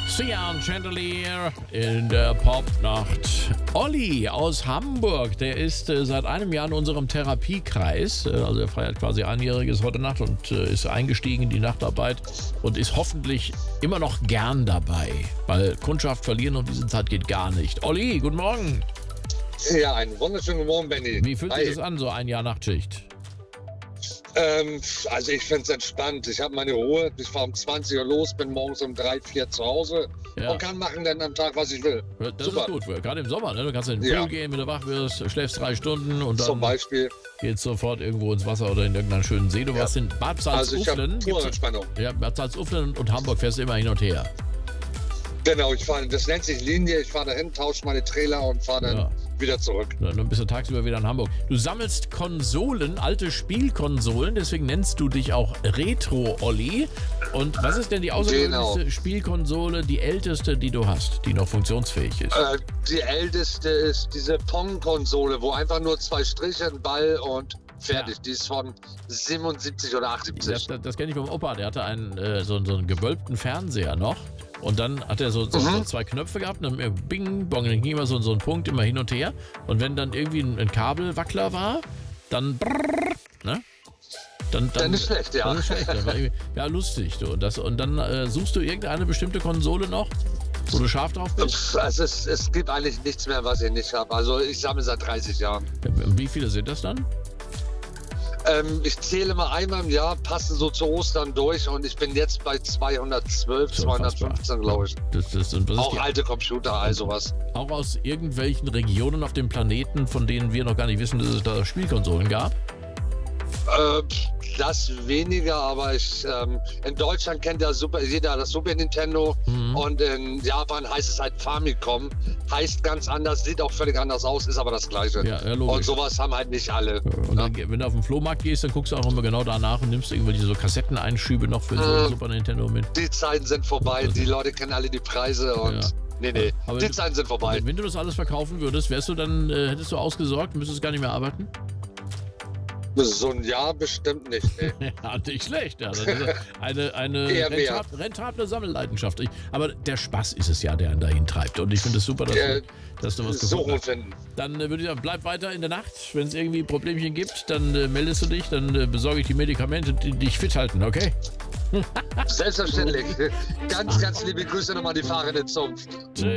Sia und Chandelier in der Popnacht. Olli aus Hamburg, der ist seit einem Jahr in unserem Therapiekreis. Also er feiert quasi Einjähriges heute Nacht und ist eingestiegen in die Nachtarbeit und ist hoffentlich immer noch gern dabei. Weil Kundschaft verlieren um diese Zeit geht gar nicht. Olli, guten Morgen. Ja, einen wunderschönen guten Morgen, Benny. Wie fühlt sich das an, so ein Jahr Nachtschicht? Also ich finde es entspannt. Ich habe meine Ruhe. Ich fahre um 20 Uhr los, bin morgens um 3, 4 zu Hause und kann machen dann am Tag, was ich will. Das Super. ist gut, gerade im Sommer. Ne? Du kannst in den Pool gehen, wenn du wach wirst, schläfst 3 Stunden und dann zum Beispiel geht's sofort irgendwo ins Wasser oder in irgendeinen schönen See. Du warst in Bad Salzuflen. Also ich habe pure Entspannung. Ja, Bad Salzuflen und Hamburg fährst du immer hin und her. Genau, das nennt sich Linie. Ich fahre dahin, tausche meine Trailer und fahre dann wieder zurück. Ja, dann bist du tagsüber wieder in Hamburg. Du sammelst Konsolen, alte Spielkonsolen, deswegen nennst du dich auch Retro-Olli. Und was ist denn die außergewöhnlichste Spielkonsole, die älteste, die du hast, die noch funktionsfähig ist? Die älteste ist diese Pong-Konsole, wo einfach nur 2 Striche, ein Ball und fertig. Ja. Die ist von 77 oder 78. Das kenne ich vom Opa. Der hatte so einen gewölbten Fernseher noch. Und dann hat er so 2 Knöpfe gehabt, und dann bing, bong, dann ging immer so ein Punkt immer hin und her. Und wenn dann irgendwie ein Kabelwackler war, dann brrr, ne? Dann ist schlecht, ja. Dann ist schlecht. Das war ja, lustig. Du. Und dann suchst du irgendeine bestimmte Konsole noch, wo du scharf drauf bist? Also es gibt eigentlich nichts mehr, was ich nicht habe. Also ich sammle seit 30 Jahren. Wie viele sind das dann? Ich zähle mal einmal im Jahr, passen so zu Ostern durch und ich bin jetzt bei 212, 215, glaube ich. Auch alte Computer, also was. Auch aus irgendwelchen Regionen auf dem Planeten, von denen wir noch gar nicht wissen, dass es da Spielkonsolen gab? Das weniger, aber in Deutschland kennt ja jeder das Super Nintendo und in Japan heißt es halt Famicom. Heißt ganz anders, sieht auch völlig anders aus, ist aber das Gleiche. Ja, logisch. Und sowas haben halt nicht alle. Und dann, wenn du auf den Flohmarkt gehst, dann guckst du auch immer genau danach und nimmst irgendwelche so Kassetteneinschübe noch für so ein Super Nintendo mit. Die Zeiten sind vorbei, die Leute kennen alle die Preise und nee, aber die Zeiten sind vorbei. Wenn du das alles verkaufen würdest, hättest du ausgesorgt, müsstest gar nicht mehr arbeiten? So ein Jahr bestimmt nicht. Nee. Ja, nicht schlecht. Ja. Das ist eine rentable Sammelleidenschaft. Aber der Spaß ist es ja, der einen dahin treibt. Und ich finde es super, dass du was gefunden hast. Dann würde ich sagen, bleib weiter in der Nacht. Wenn es irgendwie Problemchen gibt, dann meldest du dich. Dann besorge ich die Medikamente, die dich fit halten, okay? Selbstverständlich. Ganz liebe Grüße nochmal an die fahrende Zunft. Tschüss.